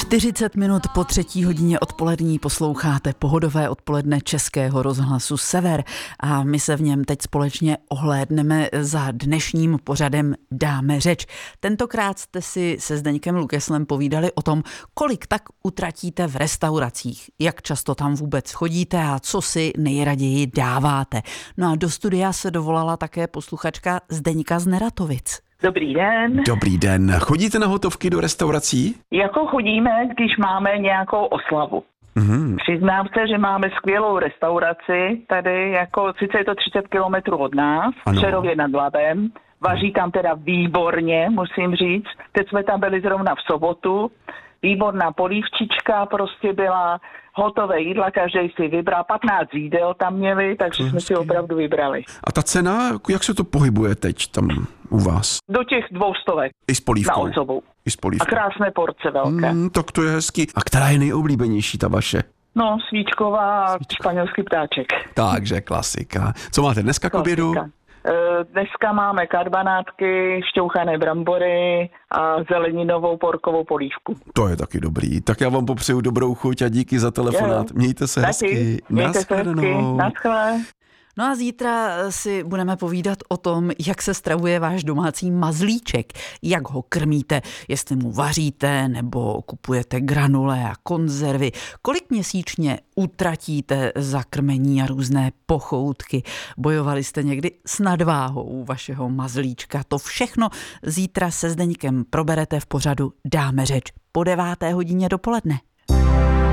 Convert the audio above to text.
40 minut po 3:00 odpolední posloucháte pohodové odpoledne Českého rozhlasu Sever a my se v něm teď společně ohlédneme za dnešním pořadem Dáme řeč. Tentokrát jste si se Zdeňkem Lukeslem povídali o tom, kolik tak utratíte v restauracích, jak často tam vůbec chodíte a co si nejraději dáváte. No a do studia se dovolala také posluchačka Zdeňka z Neratovic. Dobrý den. Dobrý den. Chodíte na hotovky do restaurací? Jako chodíme, když máme nějakou oslavu. Přiznám se, že máme skvělou restauraci, tady jako, sice je to 30 kilometrů od nás, v Přerově nad Labem, vaří tam teda výborně, musím říct. Teď jsme tam byli zrovna v sobotu, výborná polívčička prostě byla, hotové jídla, každý si vybral, 15 jídel tam měli, takže jsme si opravdu vybrali. A ta cena, jak se to pohybuje teď tam u vás? Do těch 200 I s polívkou? Na osobu. I s polívkou. A krásné porce velké. Tak to je hezký. A která je nejoblíbenější ta vaše? No, svíčková a španělský ptáček. Takže klasika. Co máte dneska k obědu? Dneska máme karbanátky, šťouchané brambory a zeleninovou porkovou polívku. To je taky dobrý. Tak já vám popřeju dobrou chuť a díky za telefonát. Mějte se hezky. Naschle. No a zítra si budeme povídat o tom, jak se stravuje váš domácí mazlíček, jak ho krmíte, jestli mu vaříte nebo kupujete granule a konzervy, kolik měsíčně utratíte za krmení a různé pochoutky. Bojovali jste někdy s nadváhou vašeho mazlíčka. To všechno zítra se Zdeňkem proberete v pořadu Dáme řeč po 9:00 dopoledne.